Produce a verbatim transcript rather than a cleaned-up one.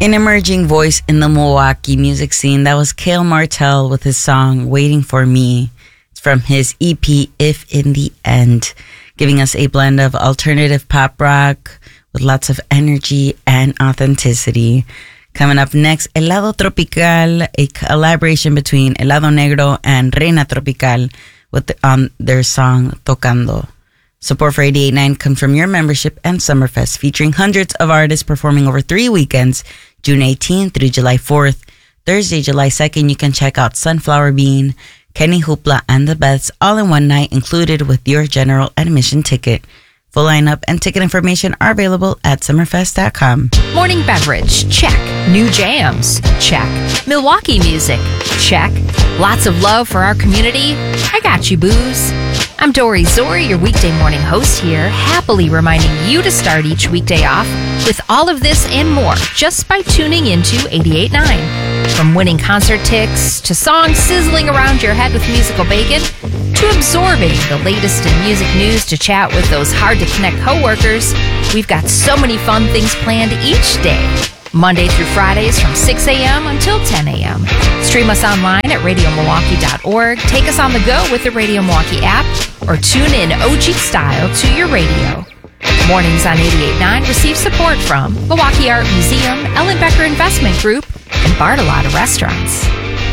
An emerging voice in the Milwaukee music scene, that was Kale Martell with his song Waiting for Me. It's from his E P If in the End, giving us a blend of alternative pop rock with lots of energy and authenticity. Coming up next, Helado Tropical, a collaboration between Helado Negro and Reina Tropical with the, on their song Tocando. Support for eighty-eight point nine comes from your membership and Summerfest, featuring hundreds of artists performing over three weekends, June eighteenth through July fourth. Thursday, July second, you can check out Sunflower Bean, Kenny Hoopla, and The Beths all in one night, included with your general admission ticket. Full lineup and ticket information are available at summerfest dot com. Morning beverage, check. New jams, check. Milwaukee music, check. Lots of love for our community. I got you, booze. I'm Dory Zori, your weekday morning host here, happily reminding you to start each weekday off with all of this and more just by tuning into eighty-eight point nine. From winning concert tickets to songs sizzling around your head with musical bacon to absorbing the latest in music news to chat with those hard-to-connect coworkers, we've got so many fun things planned each day. Monday through Fridays from six a.m. until ten a.m. Stream us online at radio milwaukee dot org, take us on the go with the Radio Milwaukee app, or tune in O G style to your radio. Mornings on eighty-eight point nine receive support from Milwaukee Art Museum, Ellen Becker Investment Group, and Bartolotta Restaurants.